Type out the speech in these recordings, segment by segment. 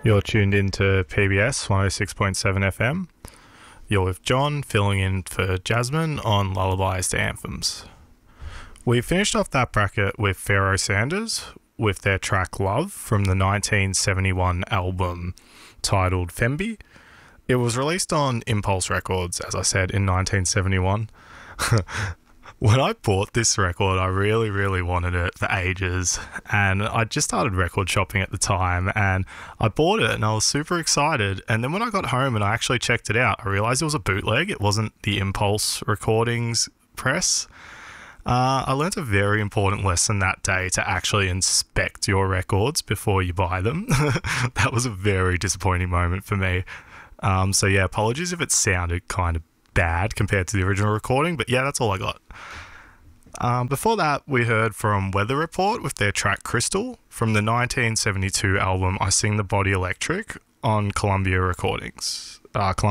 You're tuned into PBS 106.7 FM. You're with John, filling in for Jasmine on Lullabies to Anthems. We finished off that bracket with Pharoah Sanders with their track Love from the 1971 album titled Femby. It was released on Impulse Records, as I said, in 1971. When I bought this record, I really wanted it for ages, and I just started record shopping at the time, and I bought it and I was super excited. And then when I got home and I actually checked it out, I realized it was a bootleg. It wasn't the Impulse Recordings press. I learned a very important lesson that day, to actually inspect your records before you buy them. That was a very disappointing moment for me. So yeah, apologies if it sounded kind of bad compared to the original recording, but yeah, that's all I got. Before that, we heard from Weather Report with their track Crystal from the 1972 album I Sing the Body Electric on Columbia Records.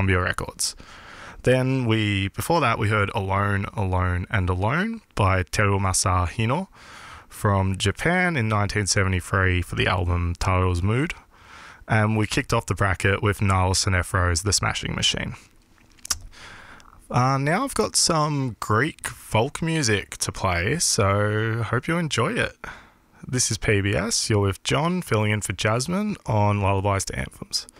Then before that, we heard Alone, Alone and Alone by Terumasa Hino from Japan in 1973 for the album Taro's Mood. And we kicked off the bracket with Niall Sinefro's The Smashing Machine. Now I've got some Greek folk music to play, so hope you enjoy it. This is PBS, you're with John, filling in for Jasmine on Lullabies to Anthems.